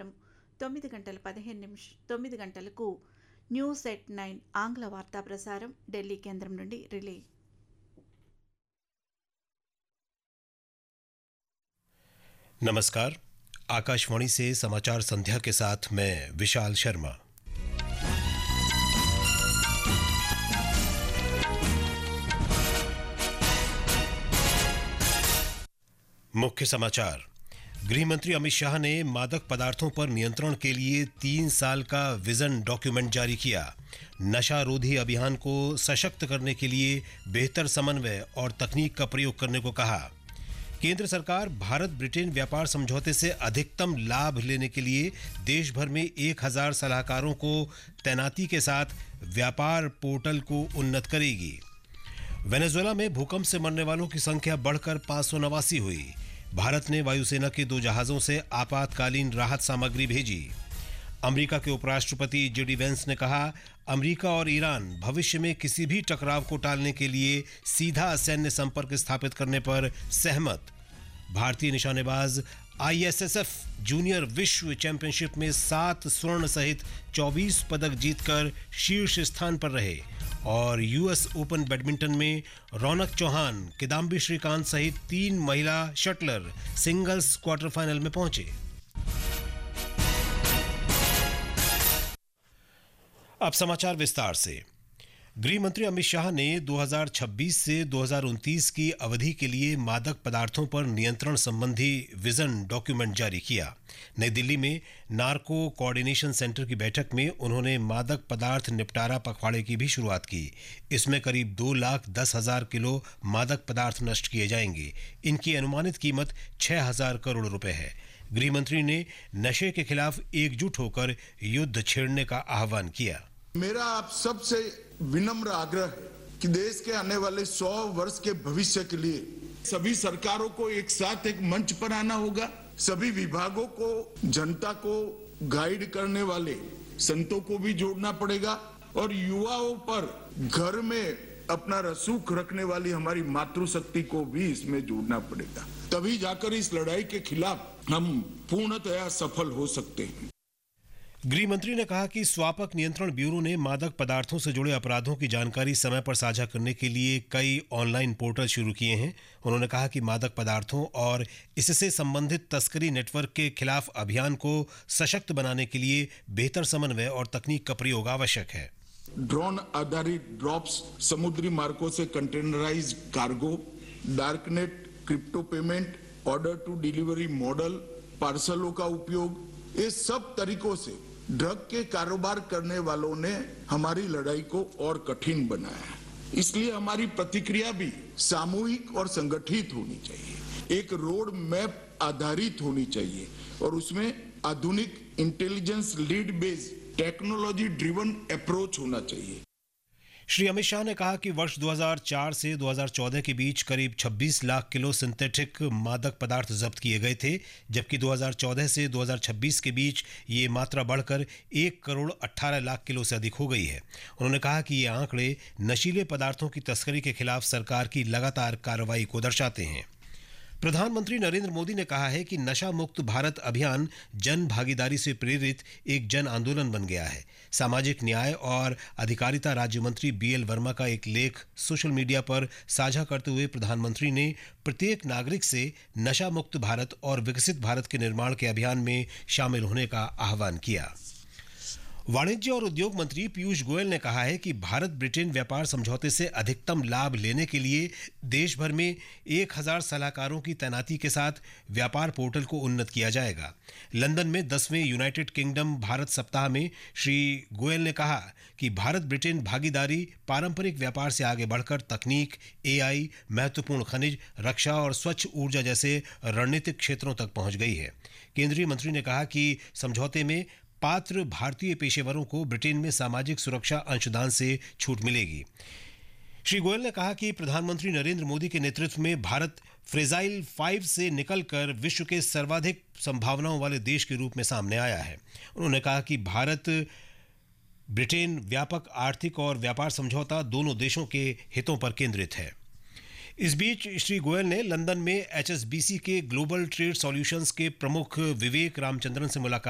సాయంత్రం 9 గంటలకు news at 9 ఆంగ్ల వార్తా ప్రసారం ఢిల్లీ కేంద్రం నుండి రిలే. नमस्कार, आकाशवाणी से समाचार संध्या के साथ मैं विशाल शर्मा। मुख्य समाचार। गृह मंत्री अमित शाह ने मादक पदार्थों पर नियंत्रण के लिए 3 साल का विजन डॉक्यूमेंट जारी किया। नशा रोधी अभियान को सशक्त करने के लिए बेहतर समन्वय और तकनीक का प्रयोग करने को कहा। केंद्र सरकार भारत ब्रिटेन व्यापार समझौते से अधिकतम लाभ लेने के लिए देश भर में 1000 सलाहकारों को तैनाती के साथ व्यापार पोर्टल को उन्नत करेगी। वेनेजुएला में भूकंप से मरने वालों की संख्या बढ़कर 589 हुई। भारत ने वायुसेना के 2 जहाजों से आपातकालीन राहत सामग्री भेजी। अमेरिका के उपराष्ट्रपति जेडी वेंस ने कहा, अमेरिका और ईरान भविष्य में किसी भी टकराव को टालने के लिए सीधा सैन्य संपर्क स्थापित करने पर सहमत। भारतीय निशानेबाज आईएसएसएफ जूनियर विश्व चैंपियनशिप में 7 स्वर्ण सहित 24 पदक जीतकर शीर्ष स्थान पर रहे और यूएस ओपन बैडमिंटन में रौनक चौहान, किदाम्बी श्रीकांत सहित 3 महिला शटलर सिंगल्स क्वार्टर फाइनल में पहुंचे। अब समाचार विस्तार से। गृह मंत्री अमित शाह ने 2026 से 2029 की अवधि के लिए मादक पदार्थों पर नियंत्रण संबंधी विजन डॉक्यूमेंट जारी किया। नई दिल्ली में नार्को कोऑर्डिनेशन सेंटर की बैठक में उन्होंने मादक पदार्थ निपटारा पखवाड़े की भी शुरुआत की। इसमें करीब 2,10,000 किलो मादक पदार्थ नष्ट किए जाएंगे। इनकी अनुमानित कीमत 6,000 करोड़ रुपए है। गृह मंत्री ने नशे के खिलाफ एकजुट होकर युद्ध छेड़ने का आह्वान किया। मेरा आप सबसे विनम्र आग्रह है कि देश के आने वाले 100 वर्ष के भविष्य के लिए सभी सरकारों को एक साथ एक मंच पर आना होगा। सभी विभागों को, जनता को गाइड करने वाले संतों को भी जोड़ना पड़ेगा और युवाओं पर घर में अपना रसूख रखने वाली हमारी मातृशक्ति को भी इसमें जोड़ना पड़ेगा। तभी जाकर इस लड़ाई के खिलाफ हम पूर्णतया सफल हो सकते हैं। गृह मंत्री ने कहा कि स्वापक नियंत्रण ब्यूरो ने मादक पदार्थों से जुड़े अपराधों की जानकारी समय पर साझा करने के लिए कई ऑनलाइन पोर्टल शुरू किए हैं। उन्होंने कहा कि मादक पदार्थों और इससे संबंधित तस्करी नेटवर्क के खिलाफ अभियान को सशक्त बनाने के लिए बेहतर समन्वय और तकनीक का प्रयोग आवश्यक है। ड्रोन आधारित ड्रॉप्स, समुद्री मार्गों से containerise cargo, darknet, crypto payment, order to delivery model, पार्सलों का उपयोग, ये सब तरीकों से ड्रग के कारोबार करने वालों ने हमारी लड़ाई को और कठिन बनाया है। इसलिए हमारी प्रतिक्रिया भी सामूहिक और संगठित होनी चाहिए, एक रोड मैप आधारित होनी चाहिए और उसमें आधुनिक intelligence lead based technology driven approach होना चाहिए। श्री अमित शाह ने कहा कि वर्ष 2004 से 2014 के बीच करीब 26 लाख किलो सिंथेटिक मादक पदार्थ जब्त किए गए थे, जबकि 2014 से 2026 के बीच ये मात्रा बढ़कर 1 करोड़ 18 लाख किलो से अधिक हो गई है। उन्होंने कहा कि ये आंकड़े नशीले पदार्थों की तस्करी के खिलाफ सरकार की लगातार कार्रवाई को दर्शाते हैं। प्रधानमंत्री नरेंद्र मोदी ने कहा है कि नशा मुक्त भारत अभियान जन भागीदारी से प्रेरित एक जन आंदोलन बन गया है। सामाजिक न्याय और अधिकारिता राज्य मंत्री बीएल वर्मा का एक लेख सोशल मीडिया पर साझा करते हुए प्रधानमंत्री ने प्रत्येक नागरिक से नशा मुक्त भारत और विकसित भारत के निर्माण के अभियान में शामिल होने का आह्वान किया। वाणिज्य और उद्योग मंत्री पीयूष गोयल ने कहा है कि भारत ब्रिटेन व्यापार समझौते से अधिकतम लाभ लेने के लिए देश भर में 1000 सलाहकारों की तैनाती के साथ व्यापार पोर्टल को उन्नत किया जाएगा। लंदन में 10वें यूनाइटेड किंगडम भारत सप्ताह में श्री गोयल ने कहा कि भारत ब्रिटेन भागीदारी पारंपरिक व्यापार से आगे बढ़कर तकनीक, एआई, महत्वपूर्ण खनिज, रक्षा और स्वच्छ ऊर्जा जैसे रणनीतिक क्षेत्रों तक पहुंच गई है। केंद्रीय मंत्री ने कहा कि समझौते में पात्र भारतीय पेशेवरों को ब्रिटेन में सामाजिक सुरक्षा अंशदान से छूट मिलेगी। श्री गोयल ने कहा कि प्रधानमंत्री नरेंद्र मोदी के नेतृत्व में भारत फ्रेजाइल 5 से निकलकर विश्व के सर्वाधिक संभावनाओं वाले देश के रूप में सामने आया है। उन्होंने कहा कि भारत ब्रिटेन व्यापक आर्थिक और व्यापार समझौता दोनों देशों के हितों पर केंद्रित है। इस बीच श्री गोयल ने लंदन में एचएसबीसी के ग्लोबल ट्रेड सॉल्यूशंस के प्रमुख विवेक रामचंद्रन से मुलाकात